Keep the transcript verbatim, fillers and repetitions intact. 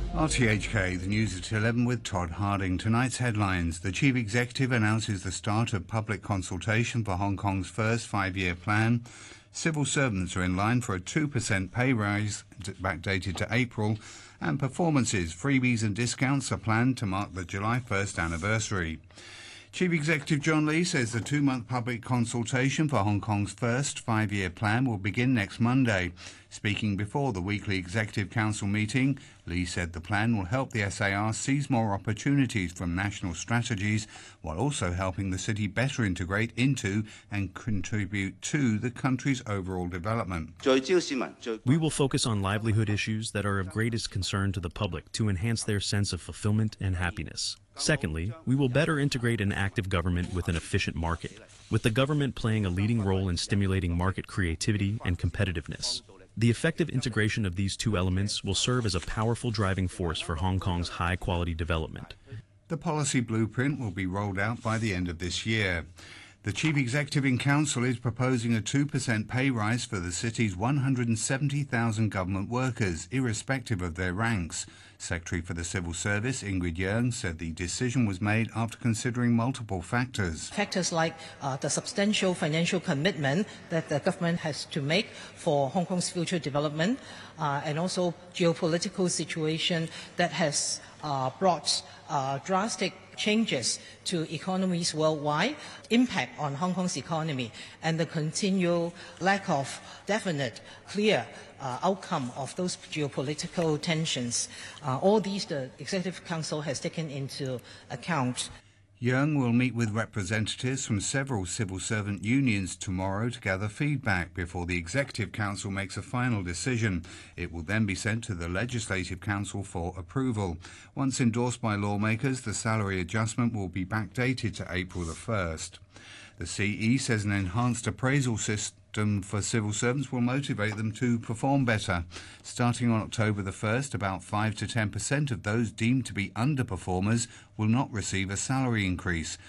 R T H K, the news at eleven with Todd Harding. Tonight's headlines. The Chief Executive announces the start of public consultation for Hong Kong's first five-year plan. Civil servants are in line for a two percent pay rise backdated to April. And performances, freebies and discounts are planned to mark the July first anniversary. Chief Executive John Lee says the two-month public consultation for Hong Kong's first five-year plan will begin next Monday. Speaking before the weekly Executive Council meeting, Lee said the plan will help the S A R seize more opportunities from national strategies while also helping the city better integrate into and contribute to the country's overall development. We will focus on livelihood issues that are of greatest concern to the public to enhance their sense of fulfillment and happiness. Secondly, we will better integrate an active government with an efficient market, with the government playing a leading role in stimulating market creativity and competitiveness. The effective integration of these two elements will serve as a powerful driving force for Hong Kong's high-quality development. The policy blueprint will be rolled out by the end of this year. The Chief Executive in Council is proposing a two percent pay rise for the city's one hundred seventy thousand government workers, irrespective of their ranks. Secretary for the Civil Service, Ingrid Yeung, said the decision was made after considering multiple factors. Factors like uh, the substantial financial commitment that the government has to make for Hong Kong's future development, uh, and also geopolitical situation that has uh, brought uh, drastic changes to economies worldwide, impact on Hong Kong's economy, and the continual lack of definite, clear uh, outcome of those geopolitical tensions. Uh, all these the Executive Council has taken into account. Yeung will meet with representatives from several civil servant unions tomorrow to gather feedback before the Executive Council makes a final decision. It will then be sent to the Legislative Council for approval. Once endorsed by lawmakers, the salary adjustment will be backdated to April the first. The C E says an enhanced appraisal system for civil servants will motivate them to perform better. Starting on October the first, about five to ten percent of those deemed to be underperformers will not receive a salary increase.